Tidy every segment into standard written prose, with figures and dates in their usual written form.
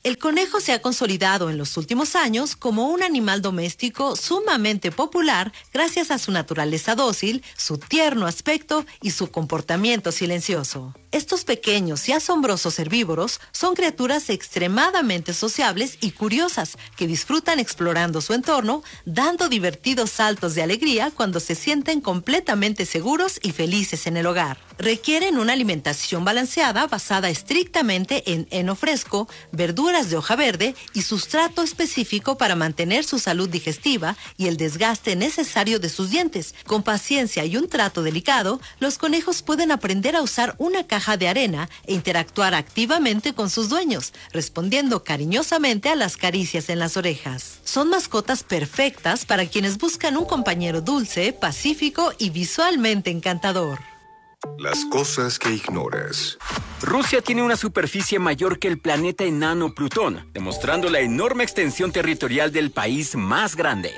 El conejo se ha consolidado en los últimos años como un animal doméstico sumamente popular gracias a su naturaleza dócil, su tierno aspecto y su comportamiento silencioso. Estos pequeños y asombrosos herbívoros son criaturas extremadamente sociables y curiosas que disfrutan explorando su entorno, dando divertidos saltos de alegría cuando se sienten completamente seguros y felices en el hogar. Requieren una alimentación balanceada basada estrictamente en heno fresco, verduras de hoja verde y sustrato específico para mantener su salud digestiva y el desgaste necesario de sus dientes. Con paciencia y un trato delicado, los conejos pueden aprender a usar una caja de arena e interactuar activamente con sus dueños, respondiendo cariñosamente a las caricias en las orejas. Son mascotas perfectas para quienes buscan un compañero dulce, pacífico y visualmente encantador. Las cosas que ignoras. Rusia tiene una superficie mayor que el planeta enano Plutón, demostrando la enorme extensión territorial del país más grande.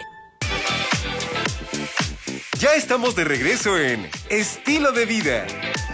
Ya estamos de regreso en Estilo de Vida.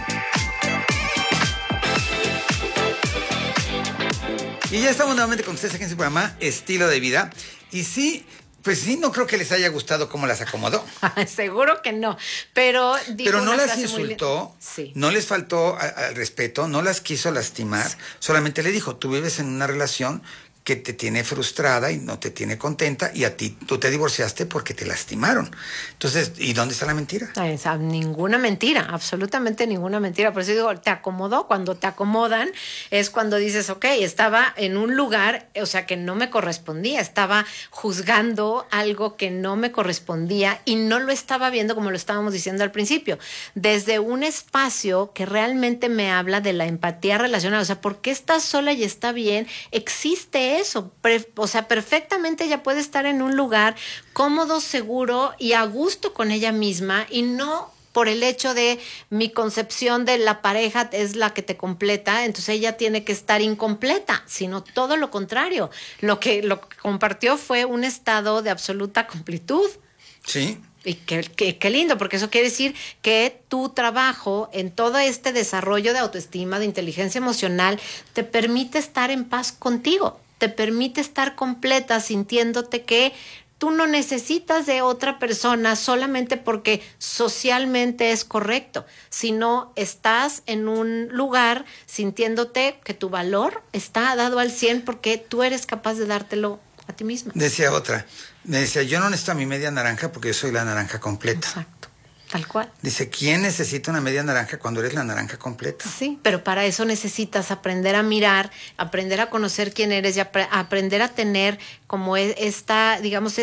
Y ya estamos nuevamente con ustedes aquí en su programa Estilo de Vida. Y sí, pues sí, no creo que les haya gustado cómo las acomodó. Seguro que no, pero no las insultó, sí. No les faltó al respeto, no las quiso lastimar, sí. Solamente le dijo, tú vives en una relación que te tiene frustrada y no te tiene contenta, y a ti, tú te divorciaste porque te lastimaron. Entonces, ¿y dónde está la mentira? Ninguna mentira, absolutamente ninguna mentira. Por eso digo, te acomodó. Cuando te acomodan es cuando dices, ok, estaba en un lugar, o sea, que no me correspondía, estaba juzgando algo que no me correspondía y no lo estaba viendo como lo estábamos diciendo al principio, desde un espacio que realmente me habla de la empatía relacional. O sea, ¿por qué estás sola y está bien? Existe eso, o sea, perfectamente ella puede estar en un lugar cómodo, seguro y a gusto con ella misma, y no por el hecho de mi concepción de la pareja es la que te completa, entonces ella tiene que estar incompleta, sino todo lo contrario. Lo que compartió fue un estado de absoluta completud. Sí. Y qué lindo, porque eso quiere decir que tu trabajo en todo este desarrollo de autoestima, de inteligencia emocional, te permite estar en paz contigo, te permite estar completa sintiéndote que tú no necesitas de otra persona solamente porque socialmente es correcto, sino estás en un lugar sintiéndote que tu valor está dado al 100 porque tú eres capaz de dártelo a ti misma. Decía otra, me decía, yo no necesito a mi media naranja porque yo soy la naranja completa. Exacto, tal cual. Dice, ¿quién necesita una media naranja cuando eres la naranja completa? Sí, pero para eso necesitas aprender a mirar, aprender a conocer quién eres y aprender a tener como esta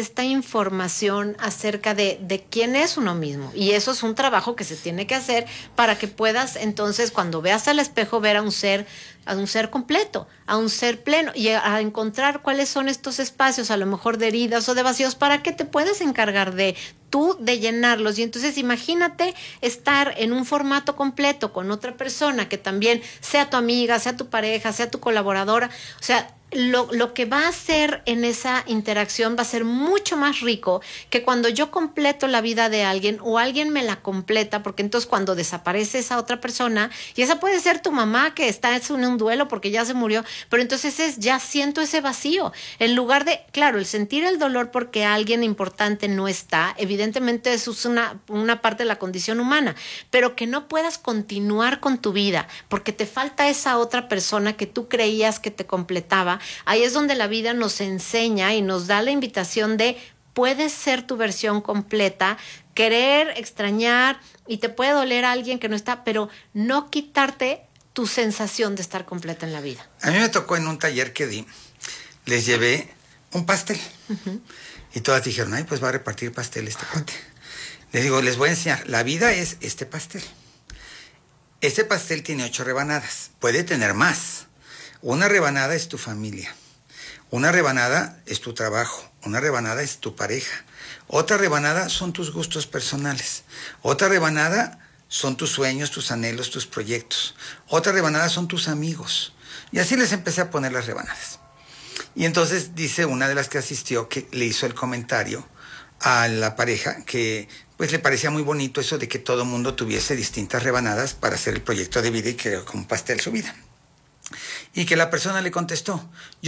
información acerca de quién es uno mismo. Y eso es un trabajo que se tiene que hacer para que puedas entonces, cuando veas al espejo, ver a un ser completo, a un ser pleno, y a encontrar cuáles son estos espacios, a lo mejor de heridas o de vacíos, para que te puedas encargar de llenarlos. Y entonces imagínate estar en un formato completo con otra persona que también sea tu amiga, sea tu pareja, sea tu colaboradora. O sea, lo que va a hacer en esa interacción va a ser mucho más rico que cuando yo completo la vida de alguien o alguien me la completa, porque entonces cuando desaparece esa otra persona, y esa puede ser tu mamá que está en un duelo porque ya se murió, pero entonces ya siento ese vacío. En lugar de, claro, el sentir el dolor porque alguien importante no está, evidentemente eso es una parte de la condición humana, pero que no puedas continuar con tu vida porque te falta esa otra persona que tú creías que te completaba. Ahí es donde la vida nos enseña y nos da la invitación de puedes ser tu versión completa, querer, extrañar, y te puede doler a alguien que no está, pero no quitarte tu sensación de estar completa en la vida. A mí me tocó en un taller que di, les llevé un pastel. Uh-huh. Y todas dijeron, ay, pues va a repartir pastel este cuate. Les digo, les voy a enseñar, la vida es este pastel. Este pastel tiene 8 rebanadas, puede tener más. Una rebanada es tu familia, una rebanada es tu trabajo, una rebanada es tu pareja, otra rebanada son tus gustos personales, otra rebanada son tus sueños, tus anhelos, tus proyectos, otra rebanada son tus amigos. Y así les empecé a poner las rebanadas. Y entonces dice una de las que asistió que le hizo el comentario a la pareja que pues le parecía muy bonito eso de que todo mundo tuviese distintas rebanadas para hacer el proyecto de vida y creó como pastel su vida. Y que la persona le contestó,